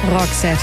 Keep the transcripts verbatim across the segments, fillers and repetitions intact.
Roxette.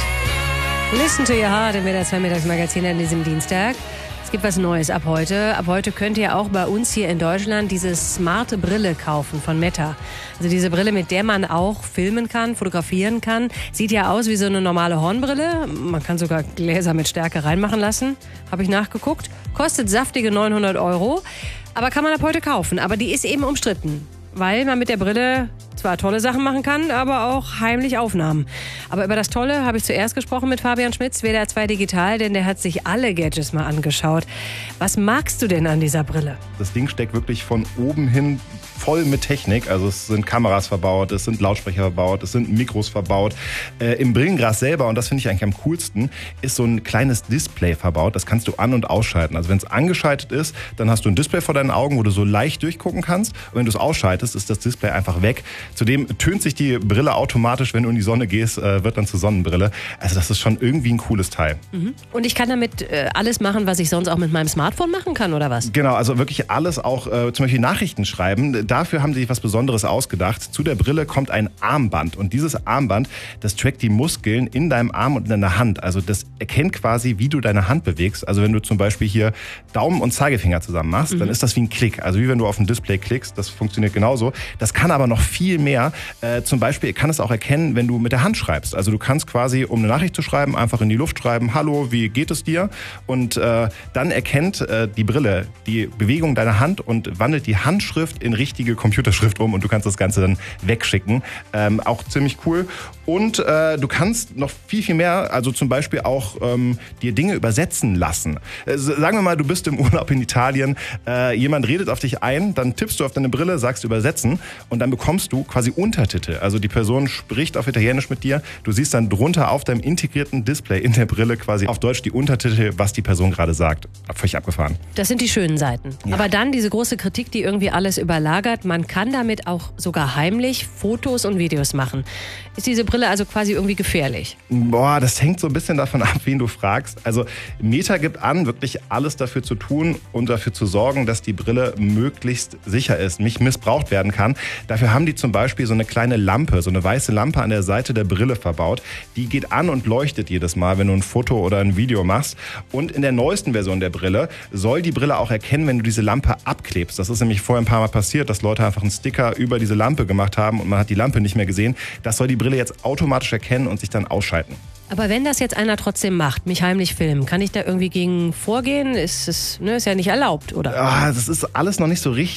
Listen to your heart im W D R zwei Mittagsmagazin an diesem Dienstag. Es gibt was Neues ab heute. Ab heute könnt ihr auch bei uns hier in Deutschland diese smarte Brille kaufen von Meta. Also diese Brille, mit der man auch filmen kann, fotografieren kann. Sieht ja aus wie so eine normale Hornbrille. Man kann sogar Gläser mit Stärke reinmachen lassen. Habe ich nachgeguckt. Kostet saftige neunhundert Euro. Aber kann man ab heute kaufen. Aber die ist eben umstritten. Weil man mit der Brille zwar tolle Sachen machen kann, aber auch heimlich Aufnahmen. Aber über das Tolle habe ich zuerst gesprochen mit Fabian Schmitz, W D R zwei Digital, denn der hat sich alle Gadgets mal angeschaut. Was magst du denn an dieser Brille? Das Ding steckt wirklich von oben hin voll mit Technik. Also es sind Kameras verbaut, es sind Lautsprecher verbaut, es sind Mikros verbaut. Äh, Im Brillenglas selber, und das finde ich eigentlich am coolsten, ist so ein kleines Display verbaut. Das kannst du an- und ausschalten. Also wenn es angeschaltet ist, dann hast du ein Display vor deinen Augen, wo du so leicht durchgucken kannst. Und wenn du es ausschaltest, ist das Display einfach weg. Zudem tönt sich die Brille automatisch, wenn du in die Sonne gehst, äh, wird dann zur Sonnenbrille. Also das ist schon irgendwie ein cooles Teil. Mhm. Und ich kann damit äh, alles machen, was ich sonst auch mit meinem Smartphone machen kann, oder was? Genau, also wirklich alles, auch äh, zum Beispiel Nachrichten schreiben. Dafür haben sie sich was Besonderes ausgedacht. Zu der Brille kommt ein Armband. Und dieses Armband, das trackt die Muskeln in deinem Arm und in deiner Hand. Also das erkennt quasi, wie du deine Hand bewegst. Also wenn du zum Beispiel hier Daumen und Zeigefinger zusammen machst, mhm. dann ist das wie ein Klick. Also wie wenn du auf ein Display klickst. Das funktioniert genauso. Das kann aber noch viel mehr. Äh, zum Beispiel kann es auch erkennen, wenn du mit der Hand schreibst. Also du kannst quasi, um eine Nachricht zu schreiben, einfach in die Luft schreiben, hallo, wie geht es dir? Und äh, dann erkennt äh, die Brille die Bewegung deiner Hand und wandelt die Handschrift in richtige Computerschrift um und du kannst das Ganze dann wegschicken. Ähm, auch ziemlich cool. Und äh, du kannst noch viel, viel mehr, also zum Beispiel auch ähm, dir Dinge übersetzen lassen. Äh, sagen wir mal, du bist im Urlaub in Italien, äh, jemand redet auf dich ein, dann tippst du auf deine Brille, sagst übersetzen und dann bekommst du quasi Untertitel. Also die Person spricht auf Italienisch mit dir, du siehst dann drunter auf deinem integrierten Display in der Brille quasi auf Deutsch die Untertitel, was die Person gerade sagt. Völlig abgefahren. Das sind die schönen Seiten. Ja. Aber dann diese große Kritik, die irgendwie alles überlagert, man kann damit auch sogar heimlich Fotos und Videos machen. Ist diese Brille also quasi irgendwie gefährlich? Boah, das hängt so ein bisschen davon ab, wen du fragst. Also Meta gibt an, wirklich alles dafür zu tun und dafür zu sorgen, dass die Brille möglichst sicher ist, nicht missbraucht werden kann. Dafür haben die zum Beispiel so eine kleine Lampe, so eine weiße Lampe an der Seite der Brille verbaut. Die geht an und leuchtet jedes Mal, wenn du ein Foto oder ein Video machst. Und in der neuesten Version der Brille soll die Brille auch erkennen, wenn du diese Lampe abklebst. Das ist nämlich vorher ein paar Mal passiert, dass Leute einfach einen Sticker über diese Lampe gemacht haben und man hat die Lampe nicht mehr gesehen. Das soll die Brille jetzt automatisch erkennen und sich dann ausschalten. Aber wenn das jetzt einer trotzdem macht, mich heimlich filmen, kann ich da irgendwie gegen vorgehen? Ist es, ne, ist ja nicht erlaubt, oder? Ah, das ist alles noch nicht so richtig.